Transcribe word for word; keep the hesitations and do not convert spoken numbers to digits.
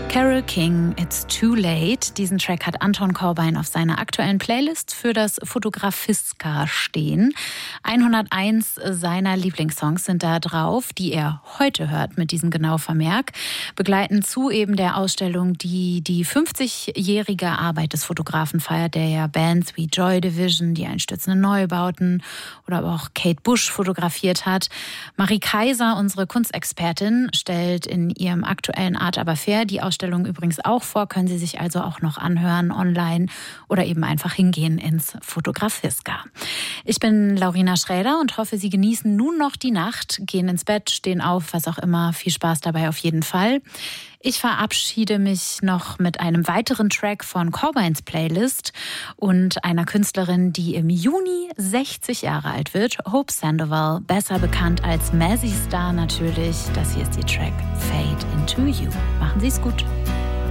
Carole King, It's Too Late. Diesen Track hat Anton Corbijn auf seiner aktuellen Playlist für das Fotografiska stehen. hunderteins seiner Lieblingssongs sind da drauf, die er heute hört mit diesem Genauvermerk. Begleitend zu eben der Ausstellung, die die fünfzigjährige Arbeit des Fotografen feiert, der ja Bands wie Joy Division, die einstürzenden Neubauten oder aber auch Kate Bush fotografiert hat. Marie Kaiser, unsere Kunstexpertin, stellt in ihrem aktuellen Art aber fair die Ausstellung übrigens auch vor, können Sie sich also auch noch anhören online oder eben einfach hingehen ins Fotografiska. Ich bin Laurina Schräder und hoffe, Sie genießen nun noch die Nacht, gehen ins Bett, stehen auf, was auch immer. Viel Spaß dabei auf jeden Fall. Ich verabschiede mich noch mit einem weiteren Track von Corbijns Playlist und einer Künstlerin, die im Juni sechzig Jahre alt wird, Hope Sandoval, besser bekannt als Mazzy Star natürlich. Das hier ist ihr Track Fade Into You. Machen Sie es gut.